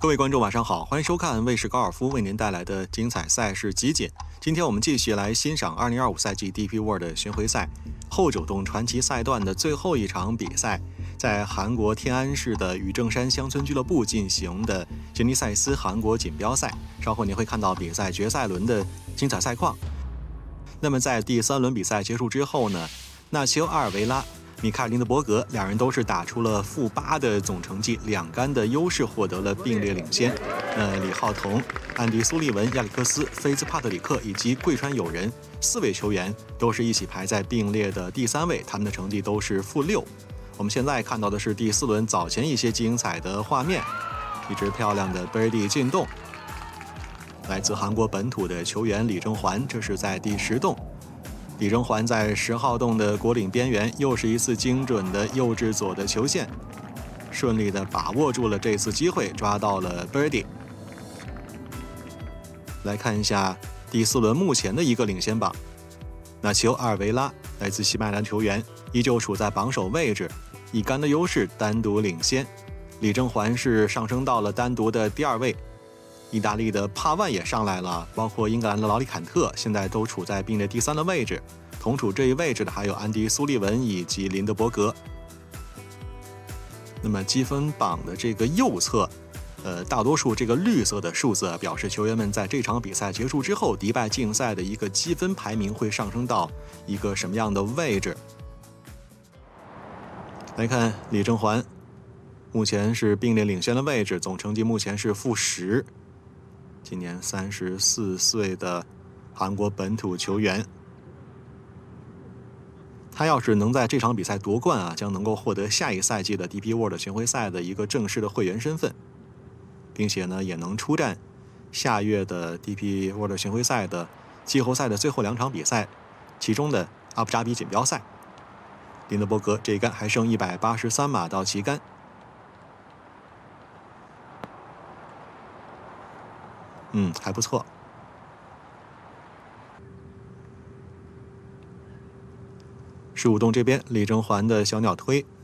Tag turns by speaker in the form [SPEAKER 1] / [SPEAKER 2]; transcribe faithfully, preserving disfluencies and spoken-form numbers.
[SPEAKER 1] 各位观众晚上好，欢迎收看卫视高尔夫为您带来的精彩赛事集锦。今天我们继续来欣赏二零二五赛季 D P World 巡回赛后九洞传奇赛段的最后一场比赛，在韩国天安市的宇正山乡村俱乐部进行的杰尼赛斯韩国锦标赛。稍后你会看到比赛决赛轮的精彩赛况。那么在第三轮比赛结束之后呢，纳丘阿尔维拉、米凯尔林德伯格两人都是打出了负八的总成绩，两杆的优势获得了并列领先。呃，李浩彤、安迪苏利文、亚历克斯、菲兹帕特里克以及贵川友人四位球员都是一起排在并列的第三位，他们的成绩都是负六。我们现在看到的是第四轮早前一些精彩的画面，一支漂亮的 birdie 进洞，来自韩国本土的球员李正环，这是在第十洞。李正环在十号洞的果岭边缘，又是一次精准的右至左的球线，顺利的把握住了这次机会，抓到了 birdie。来看一下第四轮目前的一个领先榜，纳丘阿尔维拉来自西班牙球员，依旧处在榜首位置，一杆的优势单独领先。李正环是上升到了单独的第二位。意大利的帕万也上来了，包括英格兰的劳里坎特现在都处在并列第三的位置，同处这一位置的还有安迪苏利文以及林德伯格。那么积分榜的这个右侧，呃，大多数这个绿色的数字表示球员们在这场比赛结束之后，迪拜竞赛的一个积分排名会上升到一个什么样的位置。来看李正环，目前是并列领先的位置，总成绩目前是负十。今年三十四岁的韩国本土球员，他要是能在这场比赛夺冠啊，将能够获得下一赛季的 D P World 巡回赛的一个正式的会员身份，并且呢，也能出战下月的 D P World 巡回赛的季后赛的最后两场比赛，其中的阿布扎比锦标赛。林德伯格这一杆还剩一百八十三码到旗杆。嗯，还不错。十五洞这边，李正环的小鸟推